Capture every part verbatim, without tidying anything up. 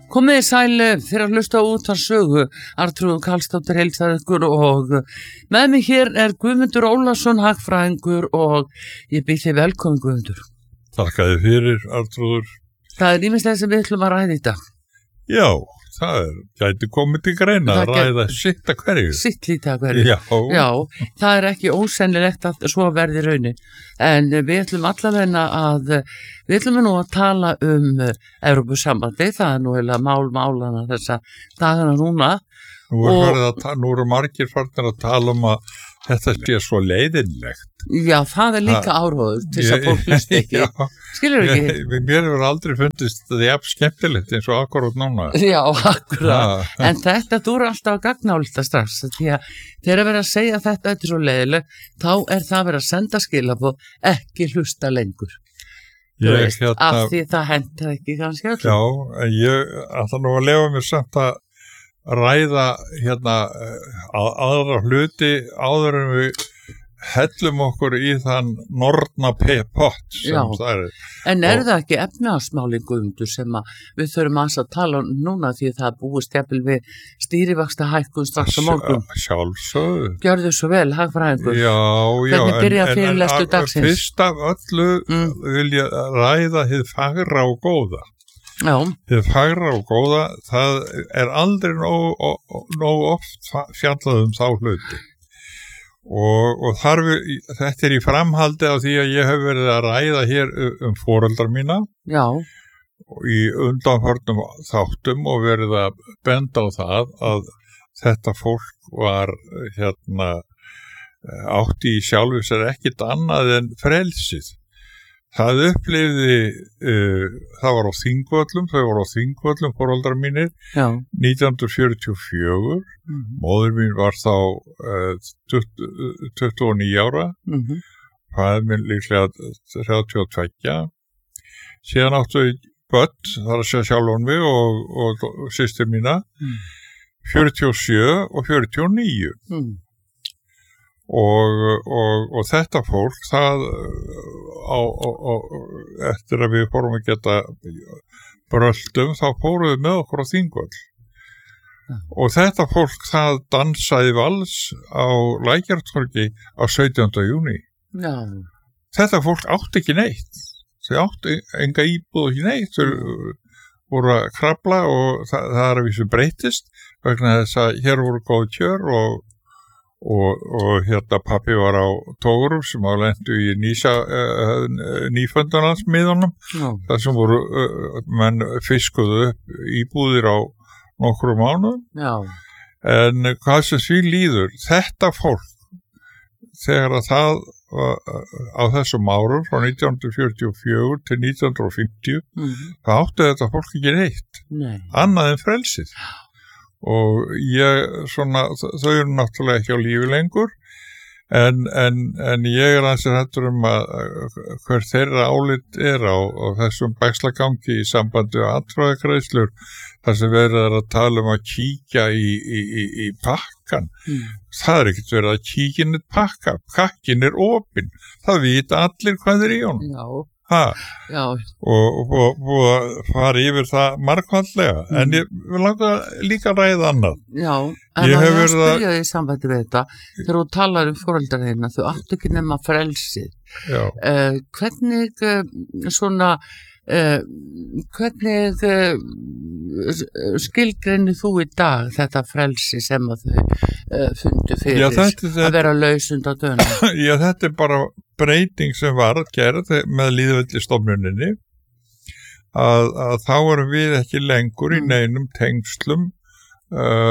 Komið sæl fyrir að hlusta út að sögu. Arnþrúður Karlsdóttir heilsar ykkur og með mig hér er Guðmundur Ólafsson, hagfræðingur, og ég býð þig velkomin, Guðmundur. Takk að þið fyrir, Arnþrúður. Það er ýmislegt sem við ætlum að ræða í dag. Já, það er, gæti komið til greina að ræða sitt að hverju. Sitt lítið að hverju. Já. Já, það er ekki ósennilegt að svo verði raunin. En við ætlum allavegna að, við ætlum nú að tala um Evrópusambandi, það er nú heila mál málana þessa dagana núna. Nú, er og, að, nú eru margir farnir að tala um að þetta sé svo leiðinlegt. Já, það er líka áróður til þess að fólk hlusta ekki. Skilur ekki? Ég, mér hefur aldrei fundist það er jafn skemmtilegt eins og akkurat núna. Já, akkurat. En þetta, þú eru alltaf að gagnála strax. Því að þegar að vera að segja þetta, þetta er svo leiðileg, þá er það að vera að senda skilabóð, ekki hlusta lengur. Þú Ég, veist, hérna, af því það hentar ekki kannski öllum. Já, en ég ætla nú að lefa mér samt að ræða hérna að, aðra hluti áður en við hellum okkur í þann norna pott sem Já. það er. En er og, það ekki efnahagsmálin, Guðmundur, sem að við þurfum að tala um núna því það búist jafnvel við stýrivaxta hækkun strax á morgun? Sjálfsögðu. Gjörðu svo vel, hagfræðingur. Já, já. Hvernig byrja fyrirlestur en, dagsins? Fyrst af öllu mm. vil ég ræða hið fagra og góða. Já. Hið fagra og góða, það er aldrei nóg, nóg oft fjallað um þá hluti. Og, og þar við, þetta er í framhaldi af því að ég hef verið að ræða hér um foreldrar mína. Já. Í undanförnum þáttum og verið að benda á það að þetta fólk var hérna átti í sjálfu sér ekkit annað en frelsið. Það upplifði, uh, það var á Þingvöllum, þau var á Þingvöllum, foreldrar mínir, Já. nítján hundruð fjörutíu og fjögur, mm-hmm. móðir mín var þá uh, tuttugu og níu ára, mm-hmm. fæðir minn líklega þrjátíu og tvö, síðan áttu börn, þar að segja sjálfan mig og, og, og systir mína, mm. fjörutíu og sjö og fjörutíu og níu. Mm. Og, og, og þetta fólk það á, á, á, eftir að við fórum að geta bröldum þá fórum við með okkur á Þingvöll ja. Og þetta fólk það dansaði vals á Lækjartorgi á sautjánda júní ja. Þetta fólk átti ekki neitt þau átti enga íbúð ekki neitt þau voru að krafla og það, það er að vísu breytist vegna þess að hér voru góð kjör og Og, og hérna pappi var á tógurum sem á lendu í nýsa uh, nýföndunarnsmiðunum Já. þar sem voru uh, menn fiskuðu upp íbúðir á nokkru mánuðum Já. En hvað sem því líður þetta fólk þegar að það uh, á þessum árum frá nítján hundruð fjörutíu og fjögur til nítján hundruð fimmtíu mm-hmm. það átti þetta fólk ekki neitt Nei. annað en frelsið og ég svona þau eru náttúrulega ekki á lífi lengur en, en, en ég er ansið hættur um að hver þeirra álit er á, á þessum bækslagangi í sambandi og atkvæðagreiðslur þar sem verið er að tala um að kíkja í, í, í, í pakkan mm. það er ekkert verið að kíkja inn í pakka pakkin er opinn það vita allir hvað er í honum Já Ha, Já. og, og, og fara yfir það margfaldlega mm. en ég vil langa líka ræða annað Já, en ég að ég að spyrja því sambandi við þetta þegar þú talar um foreldrar þeirna þau áttu ekki nema frelsið uh, hvernig uh, svona uh, hvernig uh, skilgreinir þú í dag þetta frelsi sem að þau uh, fundu fyrir Já, þetta, þetta, að vera laus undan döna Já, þetta er bara breyting sem var að gera með lýðveldisstofnuninni að, að þá erum við ekki lengur í neinum tengslum uh,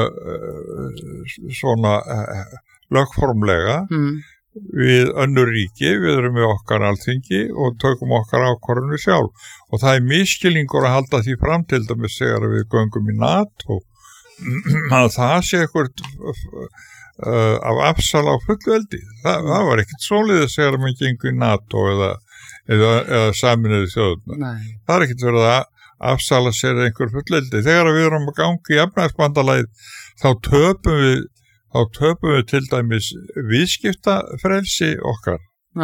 svona uh, lögformlega mm. við önnur ríki, við erum með okkar alþingi og tökum okkar ákvarðanir sjálf og það er misskilningur að halda því fram til dæmis þegar við göngum í NATO að það sé eitthvað Uh, af afsal á fullveldi Þa, það var ekkert svoleiðis þegar mann gengur í NATO eða, eða, eða Sameinuðu þjóðirnar það er ekkert verið að afsala sér einhver fullveldi þegar við erum að ganga í efnahagsbandalagið þá töpum við þá töpum við til dæmis viðskiptafrelsi okkar Já.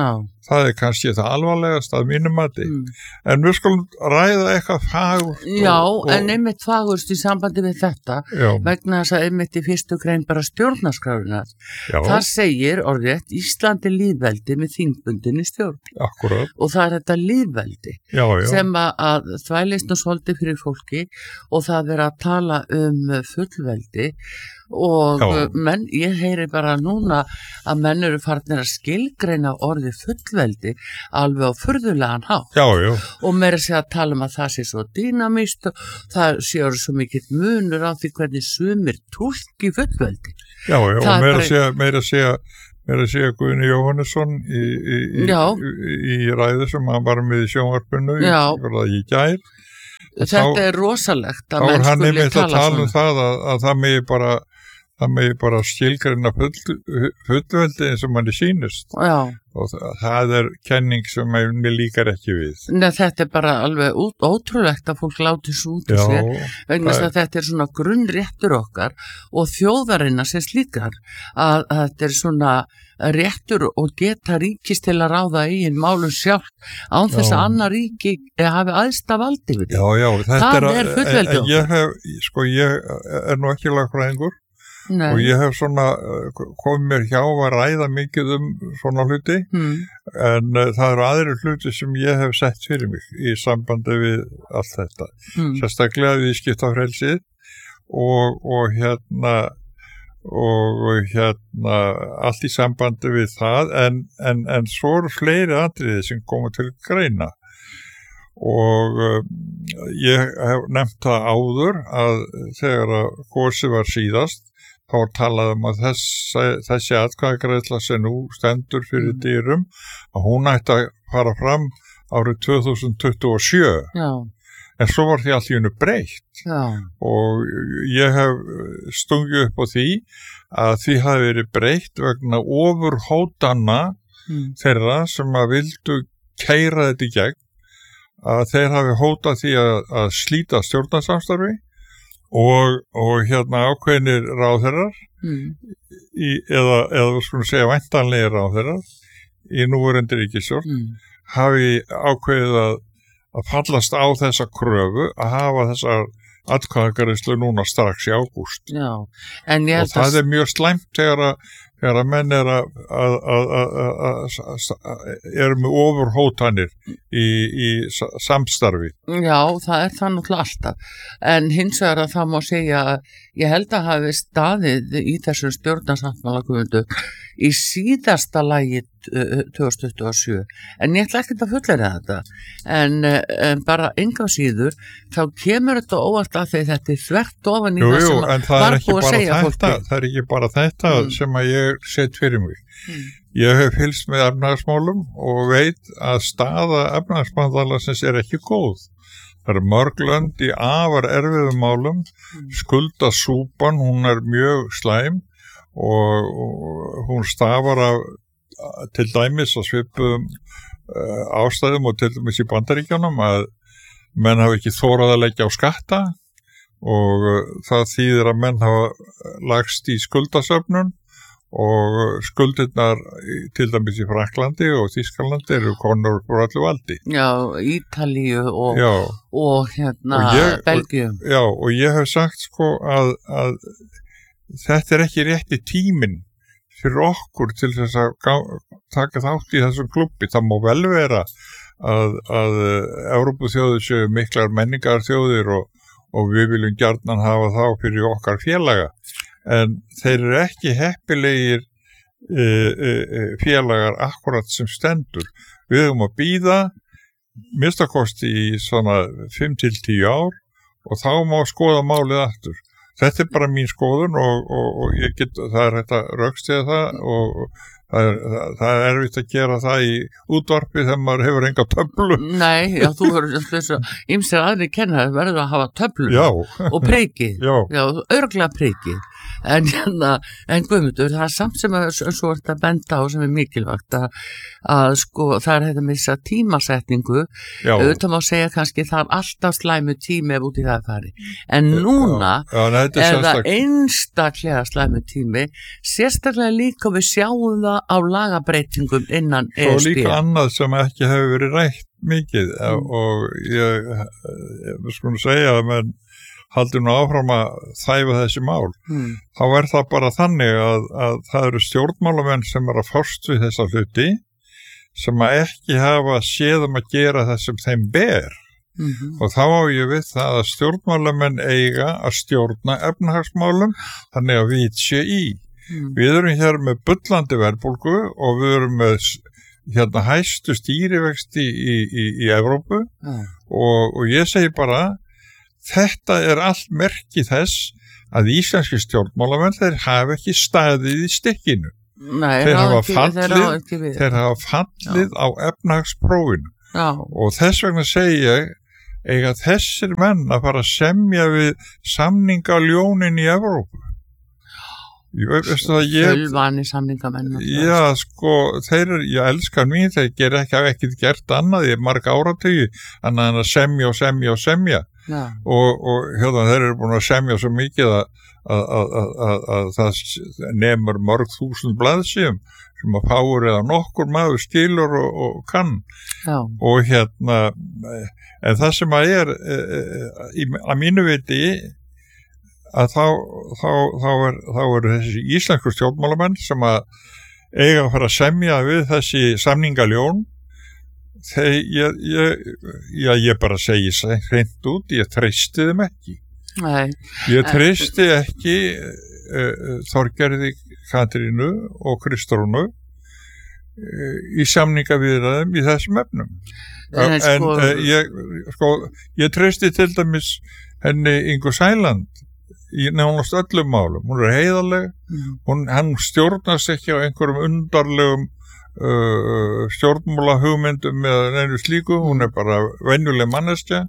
það er kannski það alvarlegast að mínum mati. Mm. En við skulum ræða eitthvað fagurt. Já, og, og, en einmitt fagurst í sambandi við þetta, já. Vegna þess að einmitt í fyrstu grein bara stjórnarskrárinnar. Það segir orðrétt Íslandi lýðveldi með þingbundinni stjórn. Akkurat. Og það er þetta lýðveldi já, já. Sem að, að þvælist nú svolítið fyrir fólki og það er að tala um fullveldi og já. Menn, ég heyri bara núna að menn eru farnir að skilgreina orðið fullveldi alveg á furðulegan hátt já, já. Og meira sé að tala um að það sé svo dýnamíst og það séu svo mikill munur á því hvernig sumir túlki fullveldi. Já, já, það og meira sé að meira sé að meira sé að Guðni Jóhannesson í, í, í, í, í ræðu sem hann var með í sjónvarpinu í, í gær. Þetta þá, er rosalegt að menn skuli tala svona. Þá er hann einmitt að tala um það að, að það megi bara það megi bara skilgreina full, fullveldi eins og manni sýnist. Já. Og það, það er kenning sem mér líkar ekki við. Nei, þetta er bara alveg út, ótrúlegt að fólk láti svo út úr sér vegna þess að þetta er svona grunnréttur okkar og þjóðarinnar sem slíkar að, að þetta er svona réttur og geta ríkis til að ráða eigin málum sjálf án þess að annar ríki hafi aðsta valdi við. Já, já, þetta það er, er fullveldi okkar. Ég hef, sko, ég er nú ekki lagfræðingur og ég hef svona komið mér hjá að ræða mikið um svona hluti mm. en uh, það eru aðri hluti sem ég hef sett fyrir mig í sambandi við allt þetta. Mm. Sérstaklega viðskiptafrelsið og, og hérna og hérna allt í sambandi við það en, en, en svo eru fleiri atriði sem koma til greina og uh, ég hef nefnt það áður að þegar að kosið var síðast þá talaði um að þessi, þessi atkvæðagreiðsla sem nú stendur fyrir dyrum að hún ætti að fara fram árið tvö þúsund tuttugu og sjö. Já. En svo var því allt í einu breytt Já. Og ég hef stungið upp á því að því hafi verið breytt vegna ofurhótana mm. þeirra sem að vildu keyra þetta í gegn að þeir hafi hótað því að, að slíta stjórnarsamstarfi Og, og hérna ákveðnir ráðherrar mm. í, eða, eða við skulum segja væntanlegir ráðherrar í núverandi ríkisstjórn mm. hafi ákveðið að, að fallast á þessa kröfu að hafa þessar atkvæðagreiðslu núna strax í ágúst. Já, en ég held að... Og það er mjög slæmt þegar að, þegar að menn er að, að, að, að eru með ofurhótanir í, í samstarfi. Já, það er það náttúrulega alltaf. En hins vegar að það má segja að ég held að hafi staðið í þessum stjórnarsáttmála í síðasta lagi tvö þúsund tuttugu og sjö. En ég ætla ekki að fullera þetta. En, en bara enga síður, þá kemur þetta óvart að því þetta er þvert ofan í jú, það jú, sem var búið að segja fólki. Það er ekki bara þetta mm. sem að ég set fyrir mig. Mm. Ég hef fylgst með efnahagsmálum og veit að staða efnahagsmálalansins er ekki góð. Það eru mörg lönd í afar erfiðum málum, mm. skuldasúpan, hún er mjög slæm og, og hún stafar af til dæmis að svipuðum uh, ástæðum og til dæmis í Bandaríkjunum að menn hafa ekki þórað að leggja á skatta og uh, það þýðir að menn hafa lagst í skuldasöfnun og skuldirnar til dæmis í Fraklandi og Þýskalandi eru konur úr öllu valdi. Já, Ítalíu og, og hérna og ég, Belgíu. Og, já, og ég hef sagt sko að, að þetta er ekki rétti tíminn fyrir okkur til þess að gá, taka þátt í þessum klubbi. Það má vel vera að, að Evrópuþjóðir séu miklar menningarþjóðir og, og við viljum gjarnan hafa þá fyrir okkar félaga. En þeir eru ekki heppilegir e, e, félagar akkurat sem stendur. Við höfum að bíða minnstakosti í svona fimm til tíu ár og þá má skoða málið aftur. Þetta er bara mín skoðun og, og, og ég get, það er hægt að rökstiða það og það er, það, það er erfitt að gera það í útvarpi þegar maður hefur enga töflu. Nei, já, þú verður þess að ýmsir aðri kennar verður að hafa töflu og prikið. Já, já örglega prikið. En, en Guðmundur, það er samt sem að svo er þetta benda á sem er mikilvægt að, að sko það er þetta með þess að tímasetningu auðvitað má segja kannski það er alltaf slæmu tími ef út í það fari en núna já, já, er, er það einstaklega slæmu tími sérstaklega líka við sjáum það á lagabreitingum innan E S B? Svo líka annað sem ekki hefur verið rætt mikið mm. og ég, ég skulum segja að menn haldi nú áfram að þæfa þessi mál, mm. þá er það bara þannig að, að það eru stjórnmálamenn sem er að fást við þessa hluti sem að ekki hafa séð um að gera það sem þeim ber. Mm-hmm. Og þá á ég við það að stjórnmálamenn eiga að stjórna efnahagsmálum þannig að við sé í. Mm. Við erum hér með bullandi verðbólgu og við erum með hérna hæstu stýrivexti í, í, í Evrópu mm. og, og ég segi bara þetta er allt merki þess að íslenski stjórnmálamenn þeir hafa ekki staðið í stikkinu. Nei, þeir, hafa ekki, fallið, þeir, þeir hafa fallið Já. Á efnahagsprófinu. Já. Og þess vegna segi ég eiga þessir menn að fara að semja við samningaljónin í Evrópu. Fjölvani samningamenn. Já, sko, þeir eru, ég elskar mín, þeir ger ekki, hafa ekkert gert annað í marga áratugi, annað en að semja og semja og semja. Já. Og, og hérna, þeir eru búin að semja svo mikið að, að, að, að, að það nemur mörg þúsund blaðsíðum sem að fáur eða nokkur maður skilur og, og kann. Já. Og hérna, en það sem að er, að mínu viti, að þá, þá, þá, er, þá eru þessi íslensku stjórnmálamenn sem að eiga að fara að semja við þessi samningaljón þegar ég, ég, ég, ég bara segi hreint út, ég treysti þeim ekki. Nei. Ég treysti ekki uh, Þorgerði Katrínu og Kristrúnu uh, í samningaviðræðum í þessum efnum. En, en sko, uh, ég, sko, ég treysti til dæmis henni Ingu Sæland í nánast öllum málum. Hún er heiðarleg, mm. hún, hann stjórnast ekki á einhverjum undarlegum uh, stjórnmála hugmyndum eða neinu slíku, hún er bara venjuleg manneskja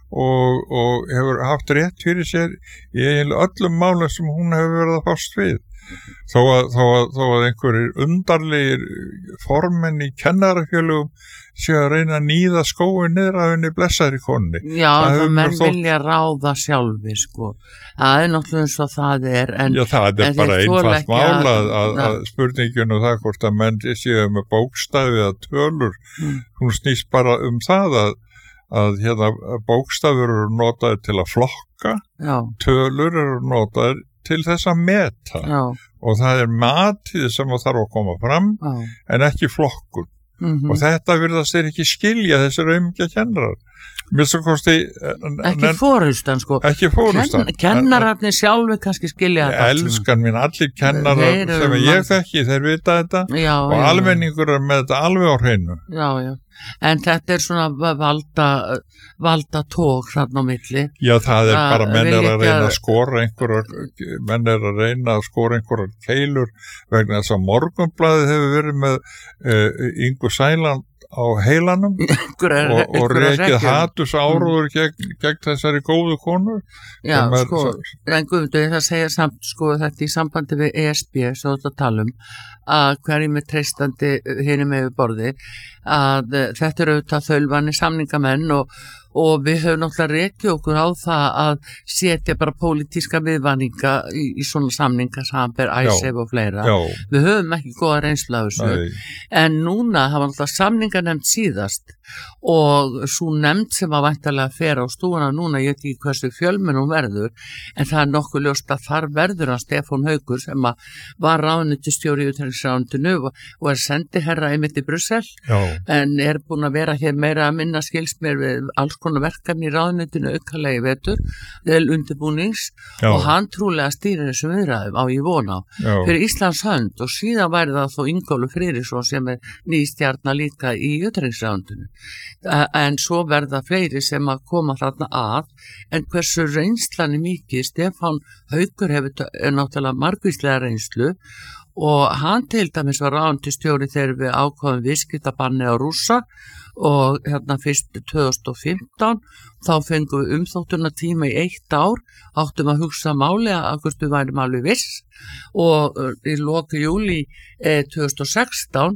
og, og hefur haft rétt fyrir sér í öllum málum sem hún hefur verið að fást við. Þó að, þó að, þó að einhverjir undarlegir formenn í kennarafélögum sé að reyna að níða skói niður af henni blessaðri konni. Já, það menn þótt... vilja ráða sjálfi, sko. Það er náttúrulega eins og það er. En, Já, það er bara einfalt mál að, að, að spurninginu það hvort að menn séu með bókstafi eða tölur. Mm. Hún snýst bara um það að, að hérna, bókstafur eru notaðir til að flokka, Já. Tölur eru notaðir til þess að meta. Já. Og það er matið sem það þarf að koma fram, Já. En ekki flokkun. Mm-hmm. Og þetta virðast þeir ekki skilja þessir aumingja kennarar. Kosti, ekki fórustan sko ekki fórustan Ken, kennararnir sjálfi kannski skilja þetta elskan mín, allir kennarar sem ég þekki, þeir vita þetta já, og já, almenningur er með þetta alveg á hreinu. Já, já, en þetta er svona valda valda tók þarna á milli. Já, það er bara menn er að reyna að skora einhverjar menn er að reyna að skora einhverjar keilur vegna þess að Morgunblaðið hefur verið með uh, Ingu Sæland á heilanum er, og, og rekið hatus áróður mm. gegn, gegn þessari góðu konu. Já, sko, en Guðmundur, það segja samt, sko, þetta í sambandi við E S B, svo þetta tala um, að hverjum er treystandi hinum með borði, að þetta eru auðvitað þaulvanni samningamenn og og við höfum náttúrulega rekið okkur á það að setja bara pólitíska viðvaninga í, í svona samninga samber, æsef og fleira. Já. Við höfum ekki góða reynslu af þessu. Nei. En núna hafa náttúrulega samninga nefnd síðast og svo nefnd sem var væntanlega að fera á stúana núna, ég veit ekki hversu fjölmenn hún verður, en það er nokkuð ljóst að þar verður hann Stefán Haukur sem að var ráðuneytisstjóri í utanríkisráðuneytinu og, og er sendiherra einmitt í Brussel, Já. En er búin að vera hér meira að minna skilst mér við alls konar verkefni í ráðuneytinu aukalegi vetur, vel undirbúnings Já. Og hann trúlega stýrir þessum viðræðum á ég vona Já. Fyrir Íslands hönd og síðan væri það þó Ingólfur Friðriksson sem er nýstjarna líka í utanríkisráðuneytinu. En svo verða fleiri sem að koma þarna að, en hversu reynslan er mikið. Stefán Haukur hefur náttúrulega margvíslega reynslu og hann til dæmis var ráðuneytisstjóri þegar við ákváðum viðskiptabanni á Rússa og hérna fyrst tvö þúsund og fimmtán þá fengum við umþóttuna tíma í eitt ár, áttum að hugsa máli að hvort við værum alveg viss og í loka júlí eh, tvö þúsund og sextán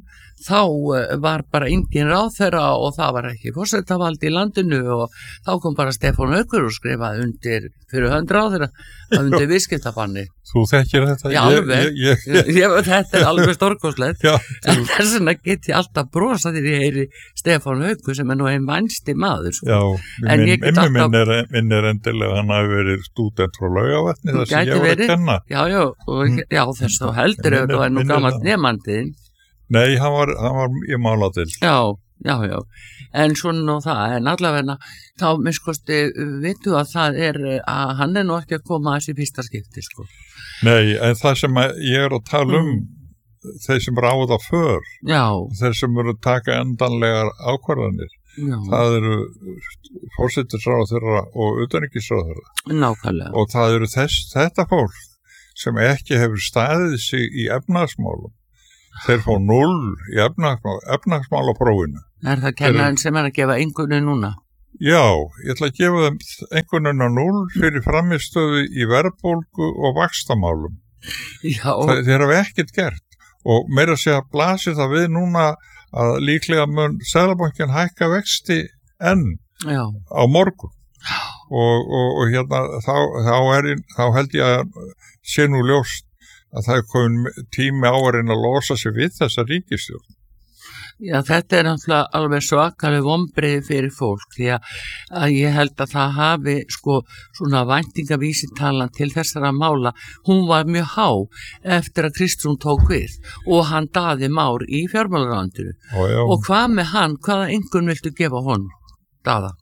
þá var bara engin ráðherra og það var ekki forsetavald í landinu og þá kom bara Stefán Haukur og skrifaði undir fyrir hönd ráðherra undir viðskiptabanni. Þú þekkir þetta? Já, alveg. Ég, ég, ég, ég, þetta er alveg stórkostlegt. En þess vegna get ég alltaf brosa þegar ég heyri Stefán Haukur sem er nú einn vænsti maður. Sko. Já, en minn, alltaf... minn, er, minn er endilega hann hafi verið stúdent frá Laugavatni þar sem ég var að kenna. Já, já, og, já þess þá heldur ef þú er nú gammalt nefnandinn. Nei, hann var, hann var í máladeild. Já, já, já. En svona og það, en allavegna, þá minnskosti vitu að það er, að hann er nú ekki að koma að þessi fyrsta skipti, sko. Nei, en það sem ég er að tala um, mm. þeir sem ráða för, já. Þeir sem eru að taka endanlegar ákvarðanir, já. Það eru forsætisráðherra og utanríkisráðherra. Nákvæmlega. Og það eru þess, þetta fólk sem ekki hefur staðið sig í efnahagsmálum. Þeir fá null í efnahagsmálaprófinu. Er það kennarinn sem er að gefa einhverju núna? Já, ég ætla að gefa þeim einhvernuna null fyrir framistöðu í verðbólgu og vaxtamálum. Já. Það, þeir hafa ekkert gert og meira að segja blasir það við núna að líklega mun Seðlabankinn hækka vexti enn Já. Á morgun. Og, og, og hérna þá, þá, er, þá held ég að sé nú ljóst að það er komin tími áarinn að losa sig við þessa ríkisstjórn. Já, þetta er náttúrulega alveg svakalega vonbrigði fyrir fólk því að, að ég held að það hafi sko svona væntingavísitalan til þessara mála, hún var mjög há eftir að Kristrún tók við og hann Daði Már í fjármálaráðuneytinu. Og hvað með hann, hvaða einhvern viltu gefa honum, Daða?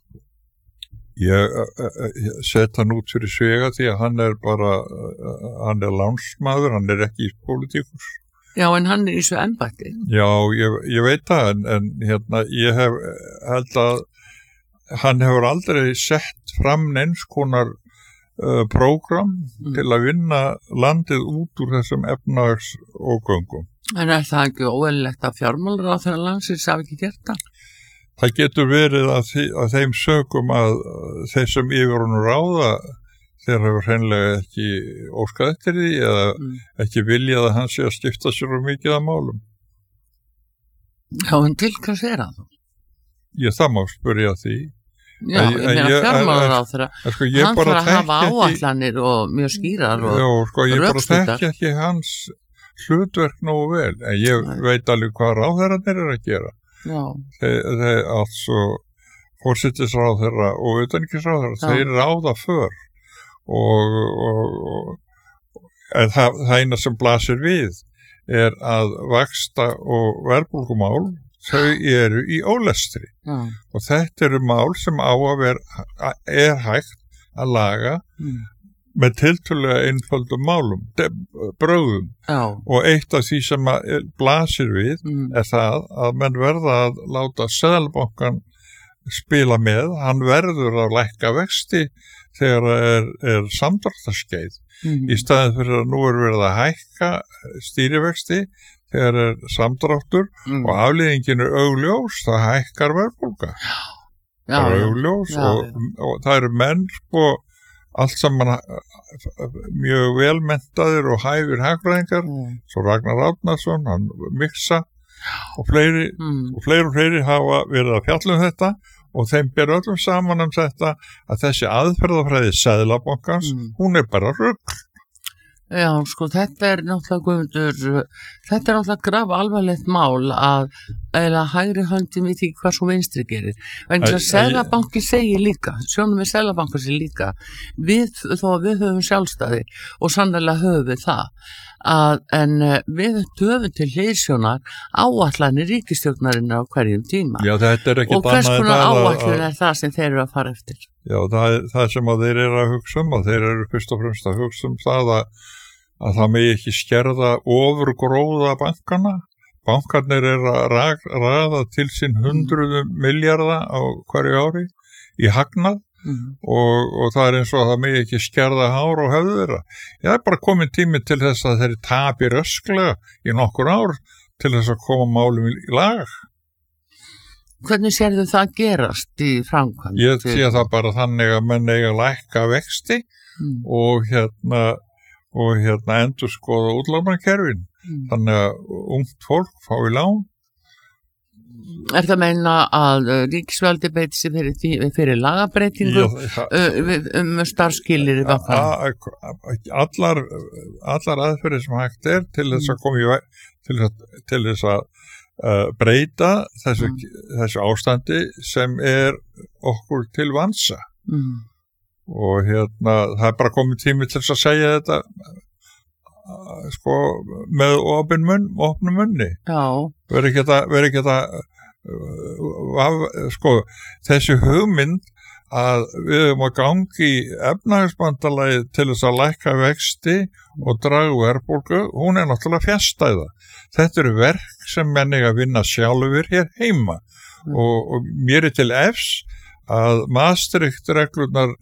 Ég, ég set hann út fyrir svega því að hann er bara, hann er lánsmaður, hann er ekki í pólitíkus. Já, en hann er í svo embætti. Já, ég, ég veit það, en, en hérna, ég hef held að hann hefur aldrei sett fram neins konar uh, prógram mm. til að vinna landið út úr þessum efnahagsógöngum. En er það ekki óeðlilegt að fjármálaráðherra landsins hafi ekki gert það? Það getur verið að, því, að þeim sögum að þeir sem yfir honum ráða þeir hefur hreinlega ekki óskað eftir því eða mm. ekki viljað að hann sé að skipta sér um mikið af málum. Já, en til hvers er það? Ég það má spyrja því. Já, ég meina fjármálaráðherra, sko, hann þarf að hafa áætlanir og mjög skýrar og já, sko, ég bara þekki ekki hans hlutverk nógu vel, en ég Nei. Veit alveg hvað ráðherrarnir er að gera. Þeir, þeir altså forsætisráðherra og utanríkisráðherra þeir ráða för og, og, og það, það eina sem blasir við er að vaxta og verðbólgumál þau eru í ólestri Já. Og þetta eru mál sem á að vera er hægt að laga mm. með tiltölulega einföldum málum, brögðum Já. Og eitt af því sem blasir við mm. er það að menn verða að láta Seðlabankann spila með, hann verður að lækka vexti þegar er, er samdráttarskeið mm. í staðin fyrir að nú er verið að hækka stýrivexti þegar er samdráttur mm. og afleiðingin er augljós, það hækkar verðbólga það er augljós Já. Og, og það eru menn sko allt saman mjög velmenntaðir og hæfir hagfræðingar mm. svo Ragnar Árnason, hann Miksa og fleiri, mm. og fleiri og fleiri hafa verið að fjalla um þetta og þeim ber öllum saman um þetta að þessi aðferðafræði Seðlabankans, mm. hún er bara rugl. Já, sko, þetta er náttúrulega Guðmundur, þetta er náttúrulega graf alvarlegt mál að eða hægri höndin við því hvað svo vinstri gerir. En þess að Seðlabanki segir líka, sjónum við Seðlabanki segir líka, við, þó að við höfum sjálfstæði og sannlega höfum við það, að, en við höfum til hliðsjónar áætlanir ríkisstjórnarinnar á hverjum tíma. Já, þetta er ekki og hvers konar áætlun er það sem þeir eru að fara eftir? Já, það, það sem að þeir eru að hugsa um, og þeir eru fyrst og fremst að hugsa um það að að það megi ekki skerða ofurgróða bankana. Bankarnir er að raða til sín hundruðum milljarða á hverju ári í hagnað mm. og, og það er eins og að það megi ekki skerða hár og höfðu þeirra. Það er bara komin tími til þess að þeir tapi rösklega í nokkur ár til þess að koma málum í lag. Hvernig sérðu það gerast í framkvæmd? Ég sé það bara þannig að menn eiga að lækka vexti mm. og hérna og hérna endur skoða útlánakerfin mm. þannig að ungt fólk fái lán er það að meina að uh, ríkisvaldi beiti sig fyrir, því- fyrir lagabreitingu Já, það- uh, um starfskilir í bakkvæm? A- a- allar, allar aðferðir sem hægt er til þess að koma í veg, til, þess- til þess að uh, breyta þessu, þessu ástandi sem er okkur til vansa Mm. og hérna það er bara komið tími til þess að segja þetta uh, sko með opin munn, opnum munni Já, verið ekki að verið ekki að uh, sko þessi hugmynd að við höfum að gangi í efnahagsbandalagi til þess að lækka vexti og draga úr verðbólgu, hún er náttúrulega fjastæða. Þetta eru verk sem menn eiga að vinna sjálfur hér heima mm. og, og mér er til efs að Maastricht-reglurnar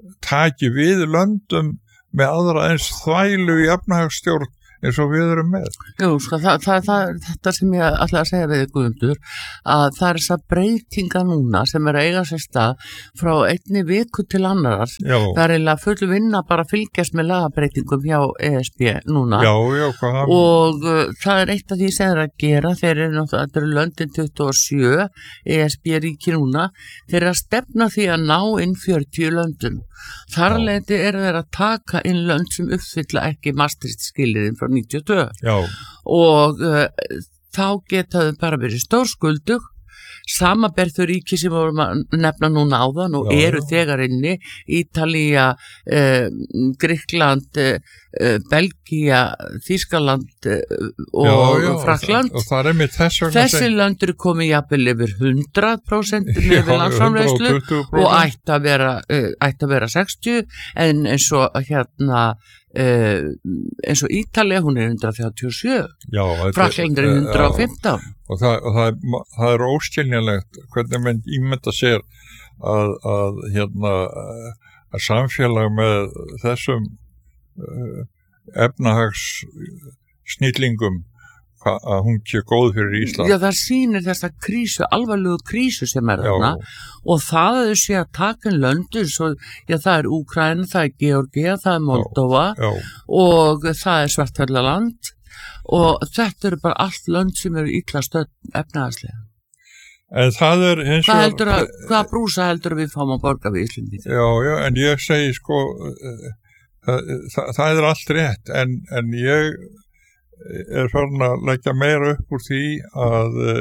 taki við löndum með aðra eins þvælu í efnahagsstjórn eins og við erum með. Jú, sko, það, það, það, þetta sem ég ætla að segja við þig, Guðmundur, að það er þess að breytinga núna sem er að eiga sér stað frá einni viku til annarar. Já. Það er eiginlega full vinna bara að fylgjast með lagabreytingum hjá E S B núna. Já, já, hvað hann... Og uh, það er eitt af því sem er að gera, þeir eru náttúrulega, þetta eru löndin tuttugu og sjö, E S B ríki núna, þeir eru að stefna því að ná inn fjörutíu löndum. Þar að leyti eru þeir að taka inn lönd sem uppfylla ekki Maastricht-skilyrðin frá níutíu og tvö. Já. Og uh, þá geta þau bara verið stórskuldug, samaber þau ríki sem vorum að nefna núna áðan og Já, eru já. þegar inni, Ítalía, uh, Grikkland, uh, Belgía, Þýskaland uh, og Já, já, Frakkland. og það er með þess vegna Þessi sem- lönd eru komið jafnvel yfir hundrað prósent Já, með landsframleiðslu hundrað og tuttugu prósent. og ætti að vera, uh, ætti að vera sextíu, en eins og hérna uh, eins og Ítalía, hún er hundrað þrjátíu og sjö, Já, þetta- Frakkland er hundrað og já. fimmtán. og það, og það, er, það er óskiljanlegt hvernig menn ímynda sér að, að hérna að samfélag með þessum uh, efnahags snillingum að hún sé góð fyrir Ísland. Já, það sýnir þessa krísu, alvarlegu krísu sem er Já. þarna og það að þau sé að taka inn löndur, svo, já, það er Úkraína, það er Georgia, það er Moldova Já. og það er Svartfjallaland og þetta eru bara allt lönd sem eru illa stödd efnahagslega. En það er hins Hvað vegar- heldur að, hvað brúsa heldur að við fáum að borga við Íslandi? Já, já, en ég segi sko uh, það, það, það er allt rétt en, en ég er farin að leggja meira upp úr því að uh,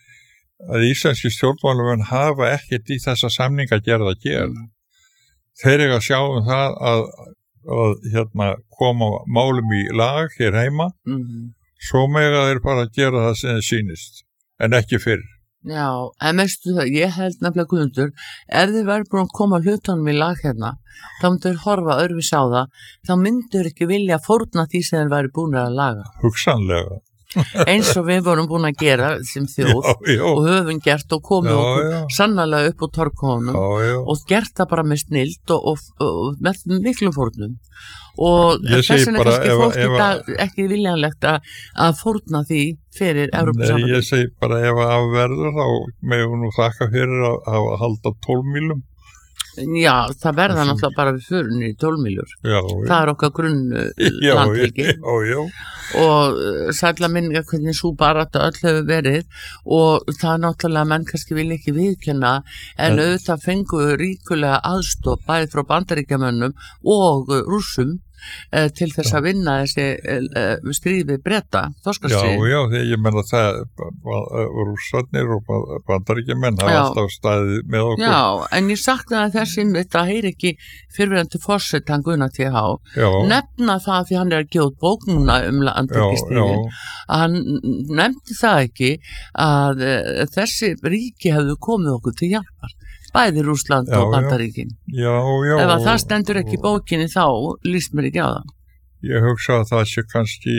að íslenski stjórnmálamenn hafa ekkert í þessa samninga gerð að gera. Mm. Þeir eiga að sjá um það að, að hérna, koma málum í lag hér heima, Mm. svo mega þeir bara að gera það sem þeir sýnist, en ekki fyrr. Já, en meistu það, ég held nefnilega Guðmundur, ef þið verður búin að koma hlutunum í lag hérna, þá myndur horfa örfis á það, þá myndur ekki vilja fórna því sem þeir væri búin að laga. Hugsanlega. Eins og við vorum búin að gera sem þjóð Já, já. og höfum gert og komið Já, okkur já. sannarlega upp úr torkónum Já, já. og gert það bara með snild og, og, og með miklum fórnum og Ég segi þess vegna bara kannski ef- fólk í ef- dag ekki viljanlegt að, að fórna því fyrir Nei, Evrópusambandið. ég segi bara ef að verður þá megum nú þakka fyrir að, að halda tólf mílum. Já, það verða náttúrulega bara við förunni í tólmílur. Já, Það er okkar grunn já, landhelgi já, já. og uh, sætla minninga hvernig svo bara þetta öll hefur verið og það er náttúrulega menn kannski vilja ekki viðkenna en En- auðvitað fengu ríkulega aðstoð bæði frá bandaríkjamönnum og uh, rússum uh, til þess að vinna þessi uh, stríð við Breta, Já, þorskastríð. já, því ég menna það rússarnir og bandaríkjumenn hafa Já. alltaf staðið með okkur. Já, en ég saknaði þessi þetta heyri ekki fyrrverandi forsetan Gunnar T H Já, nefna það því hann er að gefa út bók núna um já, landhelgisstríðin já, að hann nefndi það ekki að uh, þessi ríki hefðu komið okkur til hjálpar bæði Rússland Já, og já. Bandaríkin já, já. ef að og- það stendur ekki í bókinni þá líst mér ekki á það. Ég hugsa að það sé kannski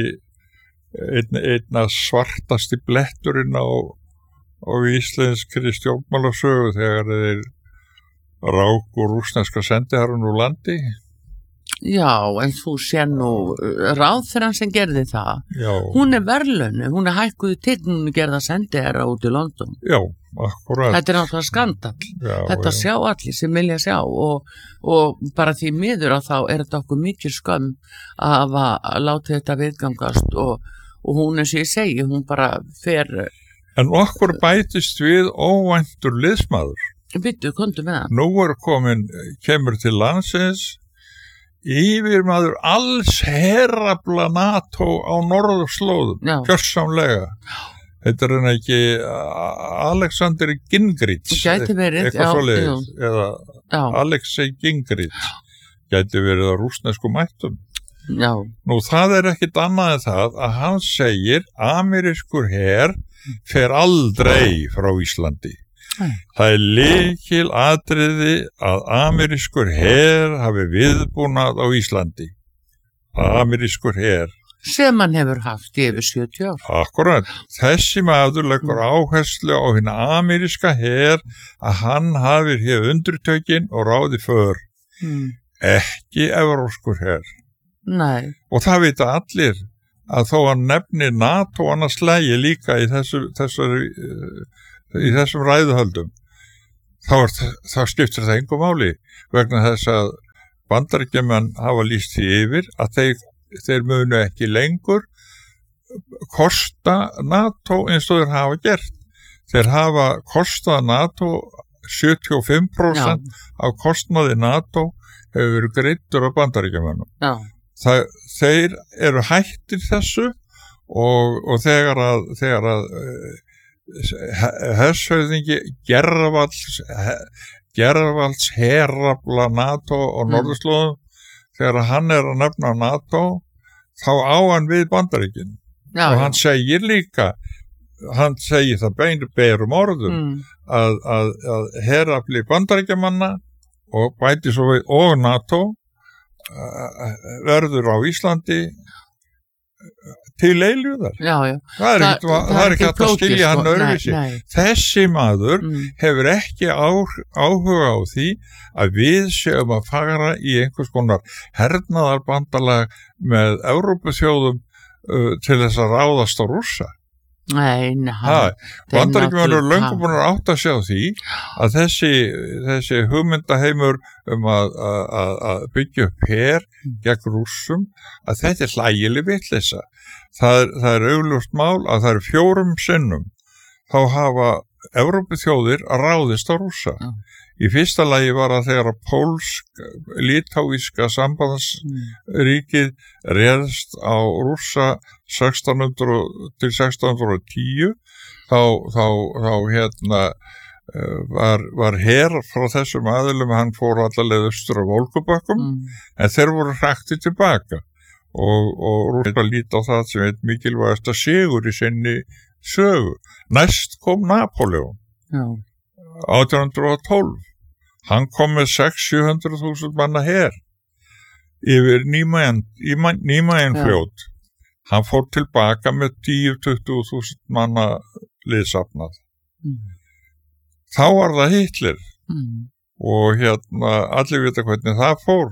einn, einna svartasti bletturinn á, á íslenskri stjórnmálasögu þegar þeir rák og rússneska sendiherrun úr landi. Já, en þú sér nú ráðherran sem gerði það Já, hún er verðlaunu, hún er hækkuð til hún gerða sendi herra út í London. já, akkurat. Þetta er náttúrulega skandall. Já, Þetta já. sjá allir sem vilja sjá og, og bara því miður að þá er þetta okkur mikil skömm að hafa látið þetta viðgangast og, og hún eins og ég segi, hún bara fer En okkur bætist við óvæntur liðsmaður. Byttu, komdu með það. Nú er komin, kemur til landsins yfirmaður alls herafla NATO á norðurslóðum, gjörsamlega. Þetta er hann ekki Alexander Gingrich, verið, eitthvað svoleiðis, eða já. Alexei Gingrich, gæti verið á rússnesku mættum. Já. Nú það er ekkit annað en það að hann segir amerískur her fer aldrei frá Íslandi. Æ. Það er lykil atriði að amerískur her hafi viðbúnað á Íslandi. Amerískur her. Sem hann hefur haft í yfir sjötíu ár. Akkurat. Þessi maður leggur áherslu á hinn ameríska her að hann hafi hér undirtökin og ráði för. Mm. Ekki evróskur her. Nei. Og það vita allir að þó hann nefnir NATO annars lægi líka í, þessu, þessu, í þessum ræðuhöldum, þá, er, þá skiptir það engu máli vegna þess að Bandaríkjamenn hafa lýst því yfir að þeir, þeir munu ekki lengur kosta NATO eins og þeir hafa gert. Þeir hafa kostað NATO sjötíu og fimm prósent Já. Af kostnaði NATO hefur verið greiddur á Bandaríkjamennum. Já. Það, þeir eru hættir þessu og, og þegar að, þegar að hershöfðingi Gervalds Gervalds herafla NATO og norðurslóðum, mm. þegar hann er að nefna NATO, þá á hann við Bandaríkin. Já, og hann já. segir líka, hann segir það beinu berum orðum, mm. að, að, að herafli Bandaríkjamanna og bæti svo við og NATO verður á Íslandi til eilíðar. Já, já. Það er ekki, það, það er ekki hægt að skilja hann öðruvísi. Þessi maður mm. hefur ekki á, áhuga á því að við séum að fara í einhvers konar hernaðarbandalag með Evrópuþjóðum uh, til þess að ráðast á Rússa. Nei, nei. Bandaríkjamenn eru löngu búin að átta sig á því að þessi, þessi hugmyndaheimur um að, að, að byggja upp her gegn Rússum, að þetta er hlægileg vitleysa. Það, það er augljóst mál að það er fjórum sinnum þá hafa Evrópuþjóðir að ráðist á Rússa. Mm. Í fyrsta lagi var að þegar að pólsk-litáíska sambandsríkið réðst á Rússa sextán hundruð til sextán hundruð og tíu þá, þá, þá hérna var, var her frá þessum aðilum, hann fór allavega austur af Volgubökkum, mm. en þeir voru hraktið tilbaka og, og Rússa líti á það sem eitt mikilvægast að sigur í sinni sögu. Næst kom Napóleon. Já. átján hundruð og tólf. Hann kom með sex til sjö hundruð þúsund manna her yfir Nýmæjan fljót. Hann fór tilbaka með tíu til tuttugu þúsund manna liðsafnað. Mm. Þá var það Hitler mm. og hérna allir vita hvernig það fór.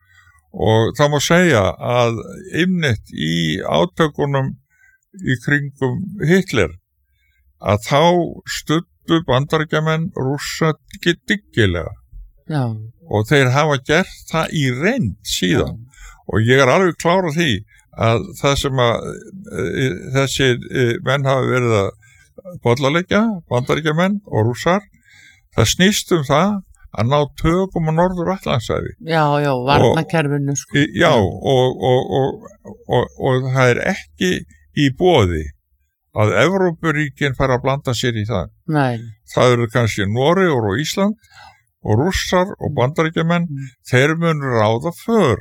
Og það má segja að einmitt í átökunum í kringum Hitler að þá studdu Bandaríkjamenn Rússa dyggilega. Já. Og þeir hafa gert það í reynd síðan. Já. Og ég er alveg klár á því að það sem að e, þessi e, menn hafa verið að bollaleggja, Bandaríkjamenn og Rússar, það snýst um það að ná tökum á Norður-Atlantshafi. Já, já, varnarkerfinu. Sko. Já, og, og, og, og, og það er ekki í boði að Evrópuríkin fara að blanda sér í það. Nei. Það eru kannski Noregur og Ísland og Rússar og Bandaríkjamenn, mm. þeir munu ráða för.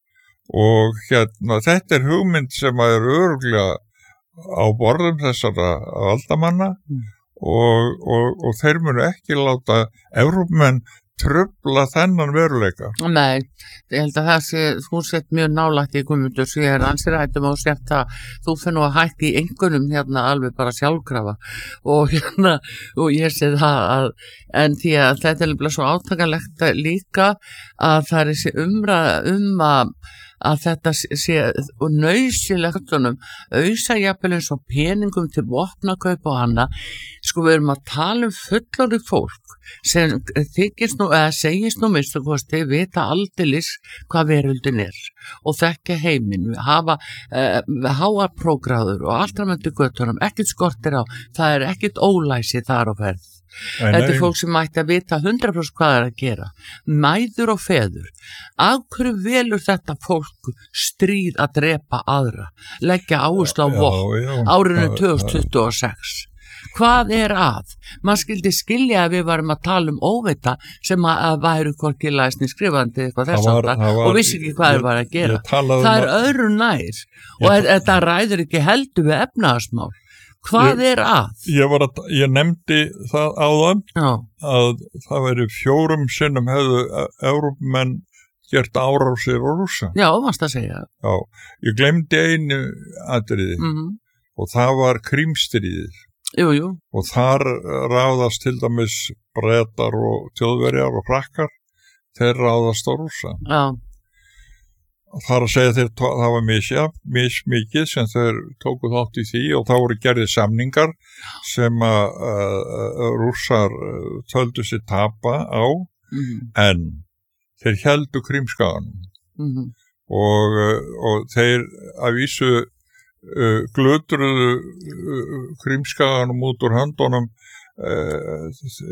Og hérna, þetta er hugmynd sem er örugglega á borðum þessara valdamanna mm. og, og, og þeir munu ekki láta Evrópumenn trufla þennan veruleika. Nei, ég held að það sé, þú sett mjög nálægt í Guðmundur, svo ég er ansið hættum á að sett að þú fyrir nú að hætti í engunum hérna alveg bara sjálfkrafa og hérna, og ég sé það að, en því að þetta er líka svo átakanlegt líka að það er þessi umræða um að að þetta sé og nauðsynlegt ausa jafnvel eins og peningum til vopnakaup og annað. Sko við erum að tala um fullorðið fólk sem þykist nú eða segist nú minnstu kosti vita aldeilis hvað veröldin er og þekka heiminn, hafa uh, háar prógráður og alltramöndu göttunum, ekkert skortir á, það er ekkert ólæsi þar á ferð. Nei, þetta er fólk sem mætti að vita hundrað prósent hvað það er að gera, mæður og feður. Af hverju velur þetta fólk stríð að drepa aðra, leggja áherslu á vopn árinu tvö þúsund tuttugu og sex? Hvað er að? Man skildi skilja að við varum að tala um óvita sem að, að væru hvorki læsni skrifandi eitthvað þess aftar og vissi ekki hvað það var að gera. Það er öðru nær og þetta ræður ekki heldur við efnahagsmál. Hvað ég, er að? Ég, var að? ég nefndi það áðan Já. Að það veri fjórum sinnum hefðu Evrópumenn gert árásir og Rússa. Já, varst að segja. Já, ég glemdi einu atriði mm-hmm. og það var Krímstríðið. Jú, jú. Og þar ráðast til dæmis Bretar og Þjóðverjar og Frakkar, þeir ráðast á Rússa. Já. Þar að segja þeir, það var misjafn, mismikið sem þeir tóku þátt í því og þá voru gerðið samningar sem að uh, Rússar uh, töldu sér tapa á, mm-hmm. en þeir héldu Krímskagan mm-hmm. og, uh, og þeir að vísu uh, glötruðu uh, Krímskaganum út úr höndunum uh,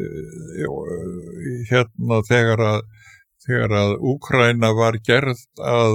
hérna þegar að þegar að Úkraína var gerð að,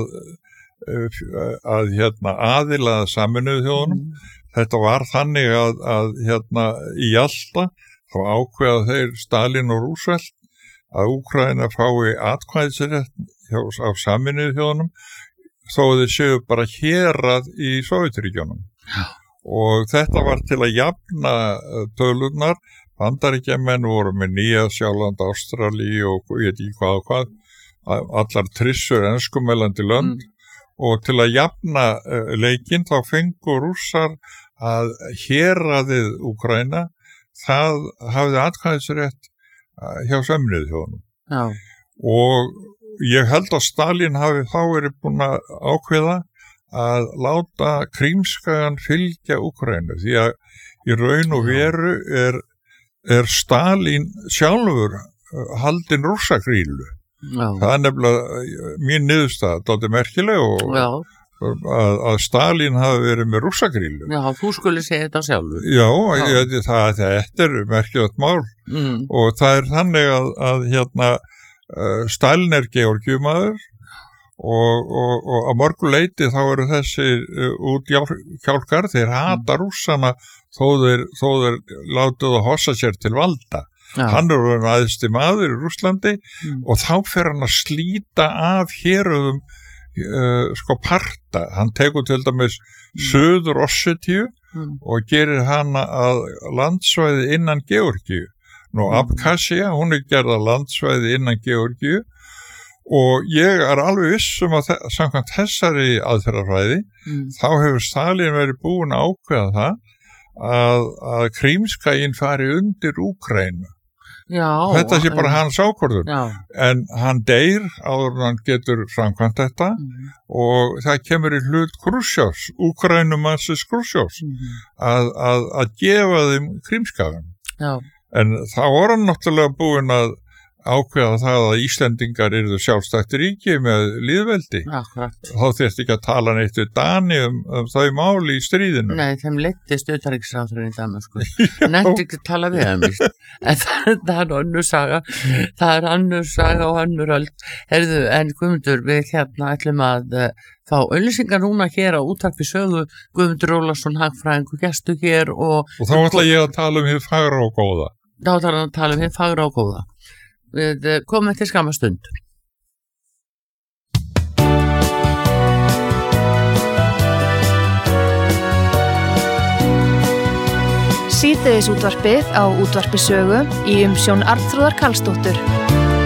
að hérna, aðilaða Sameinuðu þjóðunum. Mm. Þetta var þannig að, að hérna, í Jalta þá ákveða þeir Stalin og Roosevelt að Úkraína fái atkvæðisrétt af Sameinuðu þjóðunum þó þeir séu bara hérað í Sovétríkjunum. Ja. Og þetta var til að jafna tölurnar. Bandaríkjamenn voru með Nýja-Sjáland, Ástralíu og ég veit ekki hvað og hvað, allar trissur enskumælandi lönd mm. og til að jafna uh, leikinn þá fengu Rússar að héraðið Úkraína, það hafði atkvæðisrétt uh, hjá Sameinuðu þjóðunum. Já. Og ég held að Stalin hafi þá verið búin að ákveða að láta Krímskagan fylgja Úkraínu því að í raun og veru er er Stalin sjálfur haldinn Rússakrílu. Já. Það er nefnilega mín niðurstaða, þetta er merkileg og að, að Stalin hafi verið með Rússakrílu. Já, þú skulle segja þetta sjálfur. Já, Já. Ég, það, þetta er merkilegt mál mm. og það er þannig að, að hérna, uh, Stalin er Georgíumaður og, og, og að mörgu leyti þá eru þessi uh, útjálkar, þeir hata mm. Rússana þó þeir, þó þeir látuð að hossa sér til valda. Já. Hann er verið aðeinssti maður í Rússlandi mm. og þá fer hann að slíta af héröðum uh, sko parta. Hann tekur til dæmis mm. Suður Ossetíu mm. og gerir hana að landsvæði innan Georgíu. Nú mm. Abkhazia, hún er gerð að landsvæði innan Georgíu og ég er alveg viss um að samkvæmt þessari aðferðafræði mm. þá hefur Stalin verið búin að ákveða það að, að Krímskaginn fari undir Úkraínu. Já, þetta sé bara hans ákvörðun já. En hann deyr áður en hann getur framkvæmt þetta mm. og það kemur í hlut Krúsjós, Úkraínumannsins Krúsjós mm. að, að, að gefa þeim Krímskagan. Já. En þá var hann náttúrulega búinn að ákveða það að Íslendingar yrðu sjálfstætt ríki með lýðveldi. Akkurat. Þá þyrfti ekki að tala neitt við Dani um, um þau máli í stríðinu. Nei, þeim leittist utanríkisráðherrann í Danmörku. Nefndi ekki að tala við þeim, víst. En það, það er önnur saga. Það er önnur saga og önnur öld. Heyrðu, en Guðmundur, við hérna ætlum að uh, fá auglýsingar núna hér á Útvarpi Sögu. Guðmundur Ólafsson, hagfræðingur, gestur hér og... Og þá ætla ég að tala um hið fagra og góða. Þá ætla ég að tala um hið fagra og góða. Við komum eftir skamma stund. Síðdegisútvarpið á Útvarpi Sögu í umsjón Arnþrúðar Karlsdóttur.